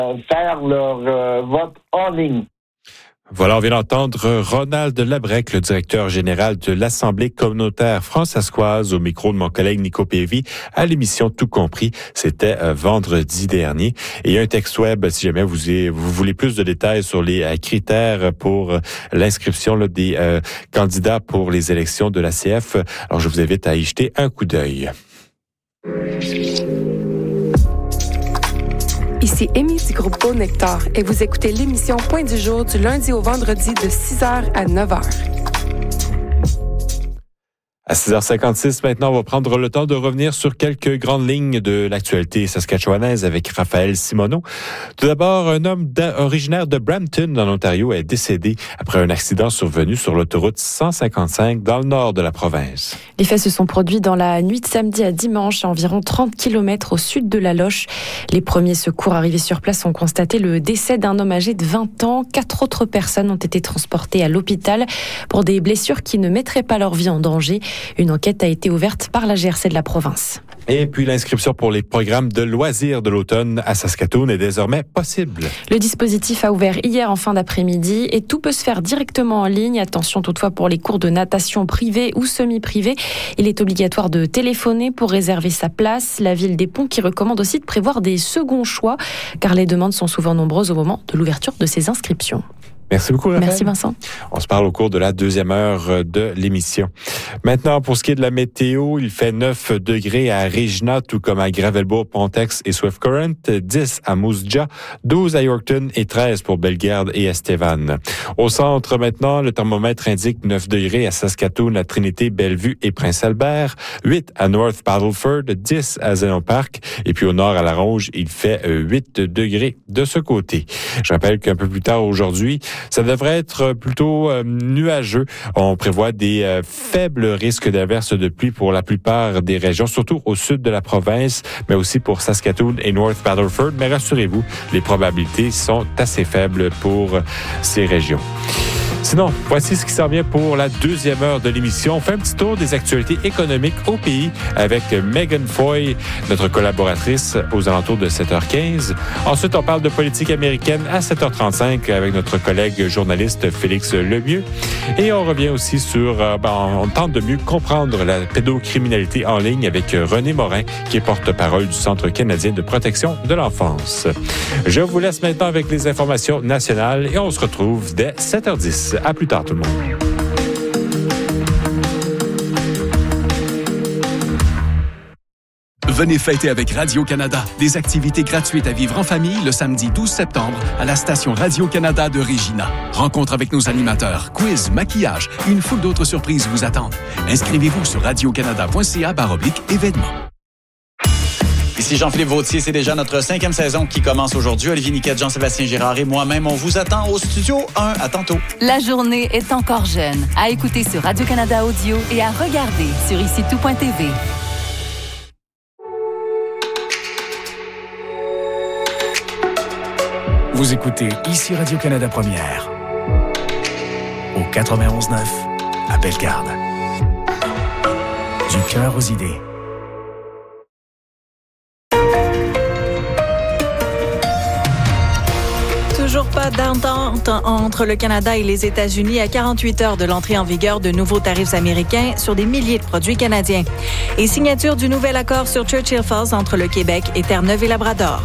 faire leur vote en ligne. Voilà, on vient d'entendre Ronald Labrec, le directeur général de l'Assemblée communautaire fransaskoise, au micro de mon collègue Nico Pévy, à l'émission Tout compris. C'était vendredi dernier. Et il y a un texte web, si jamais vous voulez plus de détails sur les critères pour l'inscription des candidats pour les élections de l'ACF. Alors, je vous invite à y jeter un coup d'œil. Ici Amy du groupe Beau Nectar et vous écoutez l'émission Point du jour du lundi au vendredi de 6h à 9h. À 6h56, maintenant, on va prendre le temps de revenir sur quelques grandes lignes de l'actualité saskatchewanaise avec Raphaël Simoneau. Tout d'abord, un homme originaire de Brampton, en Ontario, est décédé après un accident survenu sur l'autoroute 155 dans le nord de la province. Les faits se sont produits dans la nuit de samedi à dimanche, à environ 30 km au sud de La Loche. Les premiers secours arrivés sur place ont constaté le décès d'un homme âgé de 20 ans. 4 autres personnes ont été transportées à l'hôpital pour des blessures qui ne mettraient pas leur vie en danger. Une enquête a été ouverte par la GRC de la province. Et puis l'inscription pour les programmes de loisirs de l'automne à Saskatoon est désormais possible. Le dispositif a ouvert hier en fin d'après-midi et tout peut se faire directement en ligne. Attention toutefois pour les cours de natation privés ou semi-privés. Il est obligatoire de téléphoner pour réserver sa place. La ville des Ponts qui recommande aussi de prévoir des seconds choix car les demandes sont souvent nombreuses au moment de l'ouverture de ces inscriptions. Merci beaucoup, Raphaël. Merci, Vincent. On se parle au cours de la deuxième heure de l'émission. Maintenant, pour ce qui est de la météo, il fait 9 degrés à Regina, tout comme à Gravelbourg, Pontex et Swift Current, 10 à Moose Jaw, 12 à Yorkton et 13 pour Bellegarde et Estevan. Au centre, maintenant, le thermomètre indique 9 degrés à Saskatoon, à Trinité, Bellevue et Prince-Albert, 8 à North Battleford, 10 à Zénon Park, et puis au nord à La Ronge, il fait 8 degrés de ce côté. Je rappelle qu'un peu plus tard aujourd'hui, ça devrait être plutôt nuageux. On prévoit des faibles risques d'averses de pluie pour la plupart des régions, surtout au sud de la province, mais aussi pour Saskatoon et North Battleford. Mais rassurez-vous, les probabilités sont assez faibles pour ces régions. Sinon, voici ce qui s'en vient pour la deuxième heure de l'émission. On fait un petit tour des actualités économiques au pays avec Megan Foy, notre collaboratrice, aux alentours de 7h15. Ensuite, on parle de politique américaine à 7h35 avec notre collègue journaliste Félix Lemieux. Et on revient aussi sur, on tente de mieux comprendre la pédocriminalité en ligne avec René Morin, qui est porte-parole du Centre canadien de protection de l'enfance. Je vous laisse maintenant avec les informations nationales et on se retrouve dès 7h10. À plus tard, tout le monde. Venez fêter avec Radio-Canada. Des activités gratuites à vivre en famille le samedi 12 septembre à la station Radio-Canada de Regina. Rencontre avec nos animateurs, quiz, maquillage et une foule d'autres surprises vous attendent. Inscrivez-vous sur radiocanada.ca/événements. Ici Jean-Philippe Vautier, c'est déjà notre 5e saison qui commence aujourd'hui. Olivier Niquette, Jean-Sébastien Girard et moi-même, on vous attend au studio 1. À tantôt. La journée est encore jeune. À écouter sur Radio-Canada Audio et à regarder sur IciTout.tv. Vous écoutez ici Radio-Canada Première. Au 91.9 à Bellegarde. Du cœur aux idées. Toujours pas d'entente entre le Canada et les États-Unis à 48 heures de l'entrée en vigueur de nouveaux tarifs américains sur des milliers de produits canadiens. Et signature du nouvel accord sur Churchill Falls entre le Québec et Terre-Neuve et Labrador.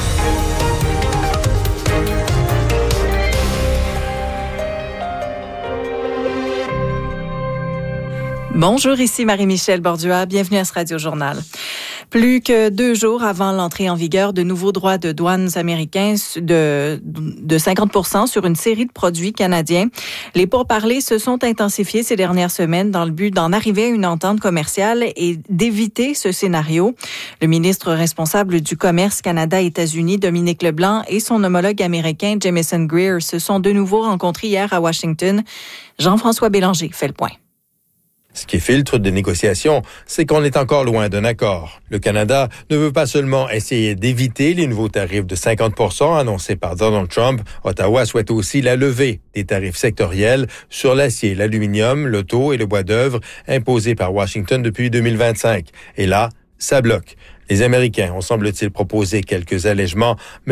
Bonjour, ici Marie-Michel Bordua. Bienvenue à ce Radio-Journal. Plus que 2 jours avant l'entrée en vigueur de nouveaux droits de douane américains de 50% sur une série de produits canadiens, les pourparlers se sont intensifiés ces dernières semaines dans le but d'en arriver à une entente commerciale et d'éviter ce scénario. Le ministre responsable du commerce Canada-États-Unis, Dominique Leblanc, et son homologue américain, Jamieson Greer, se sont de nouveau rencontrés hier à Washington. Jean-François Bélanger fait le point. Ce qui filtre des négociations, c'est qu'on est encore loin d'un accord. Le Canada ne veut pas seulement essayer d'éviter les nouveaux tarifs de 50% annoncés par Donald Trump. Ottawa souhaite aussi la levée des tarifs sectoriels sur l'acier, l'aluminium, l'auto et le bois d'œuvre imposés par Washington depuis 2025. Et là, ça bloque. Les Américains ont, semble-t-il, proposé quelques allègements,